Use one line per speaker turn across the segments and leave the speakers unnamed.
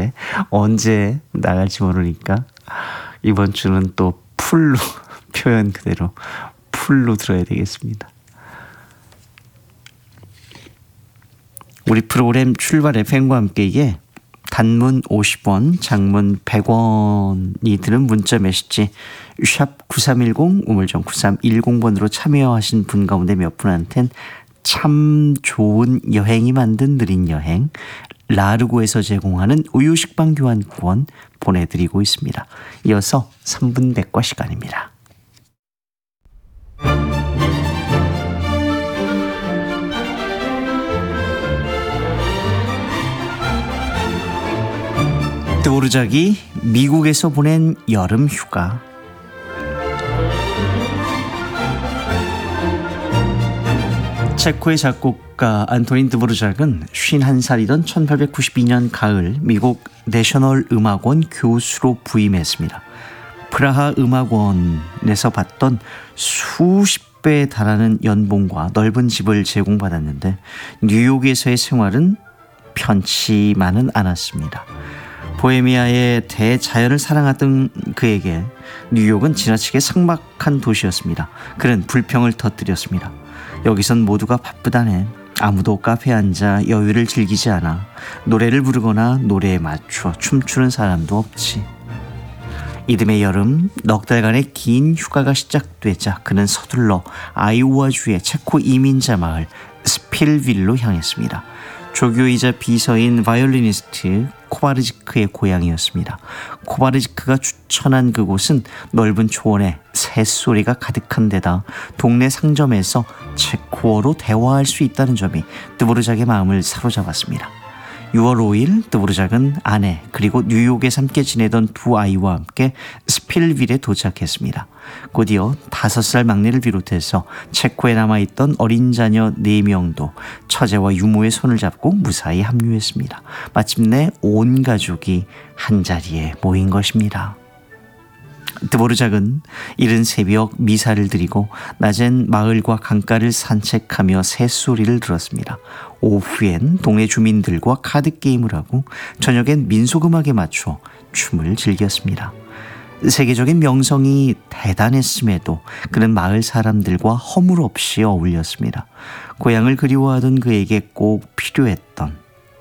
있는데 언제 나갈지 모르니까 이번 주는 또 풀로 표현 그대로 풀로 들어야 되겠습니다. 우리 프로그램 출발 FM과 함께에 단문 50원, 장문 100원이 드는 문자 메시지 샵 9310 우물정 9310번으로 참여하신 분 가운데 몇 분한텐 참 좋은 여행이 만든 느린 여행 라르고에서 제공하는 우유 식빵 교환권 보내드리고 있습니다. 이어서 3분 백과 시간입니다. 드보르자기 미국에서 보낸 여름 휴가. 체코의 작곡가 안토닌 드보르작은 51살이던 1892년 가을 미국 내셔널 음악원 교수로 부임했습니다. 프라하 음악원에서 받던 수십 배에 달하는 연봉과 넓은 집을 제공받았는데 뉴욕에서의 생활은 편치만은 않았습니다. 보헤미아의 대자연을 사랑하던 그에게 뉴욕은 지나치게 삭막한 도시였습니다. 그는 불평을 터뜨렸습니다. 여기선 모두가 바쁘다네. 아무도 카페에 앉아 여유를 즐기지 않아. 노래를 부르거나 노래에 맞춰 춤추는 사람도 없지. 이듬해 여름 넉 달간의 긴 휴가가 시작되자 그는 서둘러 아이오와주의 체코 이민자 마을 스필빌로 향했습니다. 조교이자 비서인 바이올리니스트 코바르지크의 고향이었습니다. 코바르지크가 추천한 그곳은 넓은 초원에 새소리가 가득한 데다 동네 상점에서 체코어로 대화할 수 있다는 점이 드보르작의 마음을 사로잡았습니다. 6월 5일 드보르작은 아내 그리고 뉴욕에서 함께 지내던 두 아이와 함께 스필빌에 도착했습니다. 곧이어 5살 막내를 비롯해서 체코에 남아있던 어린 자녀 4명도 처제와 유모의 손을 잡고 무사히 합류했습니다. 마침내 온 가족이 한자리에 모인 것입니다. 드보르작은 이른 새벽 미사를 드리고 낮엔 마을과 강가를 산책하며 새소리를 들었습니다. 오후엔 동네 주민들과 카드게임을 하고 저녁엔 민속음악에 맞춰 춤을 즐겼습니다. 세계적인 명성이 대단했음에도 그는 마을 사람들과 허물 없이 어울렸습니다. 고향을 그리워하던 그에게 꼭 필요했던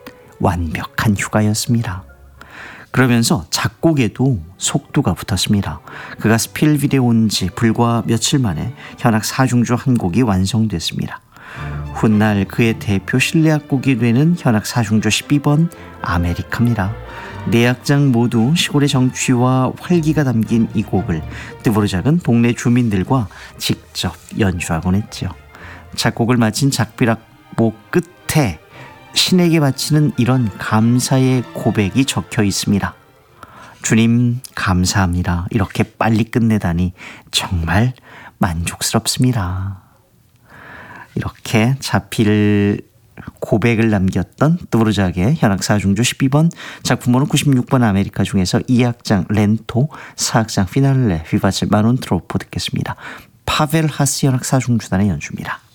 완벽한 휴가였습니다. 그러면서 작곡에도 속도가 붙었습니다. 그가 스필빌에 온 지 불과 며칠 만에 현악 4중주 한 곡이 완성됐습니다. 훗날 그의 대표 실내악곡이 되는 현악 4중주 12번 아메리카입니다. 4악장 모두 시골의 정취와 활기가 담긴 이 곡을 드보르작은 동네 주민들과 직접 연주하곤 했죠. 작곡을 마친 작별악보 끝에 신에게 바치는 이런 감사의 고백이 적혀 있습니다. 주님 감사합니다. 이렇게 빨리 끝내다니 정말 만족스럽습니다. 이렇게 자필 고백을 남겼던 드보르작의 현악 4중주 12번 작품번호 96번 아메리카 중에서 2악장 렌토 4악장 피날레 비바체 마논 트로포 듣겠습니다. 파벨 하스 현악 4중주단의 연주입니다.